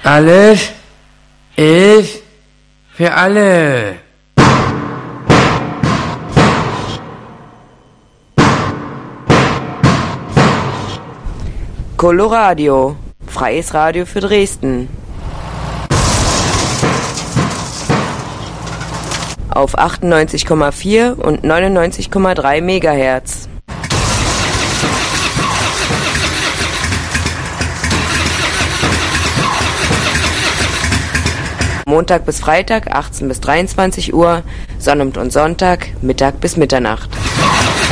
Alles ist für alle. Coloradio, freies Radio für Dresden. Auf 98,4 und 99,3 Megahertz. Montag bis Freitag 18 bis 23 Uhr, Sonnabend und Sonntag, Mittag bis Mitternacht.